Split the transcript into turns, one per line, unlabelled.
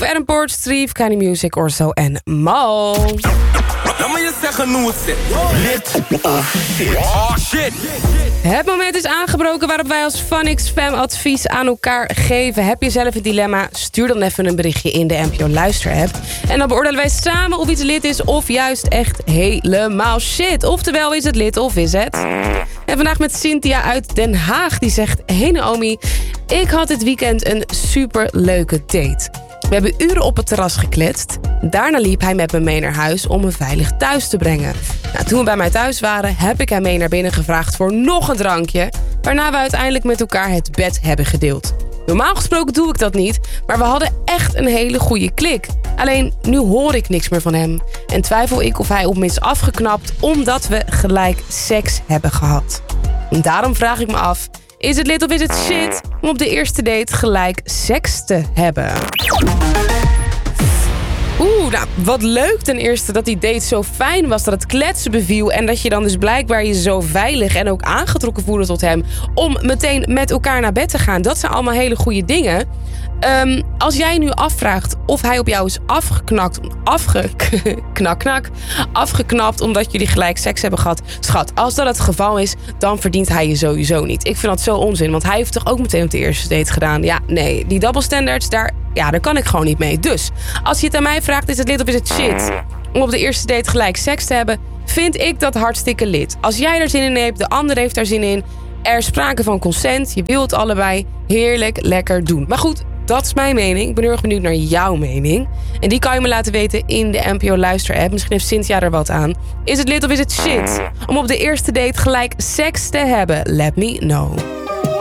Adam Port, Steve, Kanye Music, Orso en Mal.
Laat me je zeggen hoe het zit. Lit of shit. Oh shit.
Het moment is aangebroken waarop wij als Phonix Fam advies aan elkaar geven. Heb je zelf een dilemma? Stuur dan even een berichtje in de NPO Luister-app. En dan beoordelen wij samen of iets lit is of juist echt helemaal shit. Oftewel, is het lit of is het? En vandaag met Cynthia uit Den Haag. Die zegt, hey Naomi, ik had dit weekend een superleuke date. We hebben uren op het terras gekletst. Daarna liep hij met me mee naar huis om me veilig thuis te brengen. Nou, toen we bij mij thuis waren, heb ik hem mee naar binnen gevraagd voor nog een drankje. Waarna we uiteindelijk met elkaar het bed hebben gedeeld. Normaal gesproken doe ik dat niet, maar we hadden echt een hele goede klik. Alleen, nu hoor ik niks meer van hem. En twijfel ik of hij op me is afgeknapt omdat we gelijk seks hebben gehad. En daarom vraag ik me af, is het lit of is het shit om op de eerste date gelijk seks te hebben? Nou, wat leuk ten eerste dat die date zo fijn was, dat het kletsen beviel en dat je dan dus blijkbaar je zo veilig en ook aangetrokken voelde tot hem om meteen met elkaar naar bed te gaan. Dat zijn allemaal hele goede dingen. Als jij nu afvraagt of hij op jou is afgeknapt omdat jullie gelijk seks hebben gehad. Schat, als dat het geval is, dan verdient hij je sowieso niet. Ik vind dat zo onzin, want hij heeft toch ook meteen op de eerste date gedaan. Ja, nee, die double standards, daar kan ik gewoon niet mee. Dus, als je het aan mij vraagt, is het lit of is het shit om op de eerste date gelijk seks te hebben, vind ik dat hartstikke lit. Als jij er zin in hebt, de ander heeft daar zin in, er is sprake van consent, je wilt allebei, heerlijk, lekker doen. Maar goed, dat is mijn mening. Ik ben heel erg benieuwd naar jouw mening. En die kan je me laten weten in de NPO Luister-app. Misschien heeft Cynthia er wat aan. Is het lit of is het shit om op de eerste date gelijk seks te hebben? Let me know.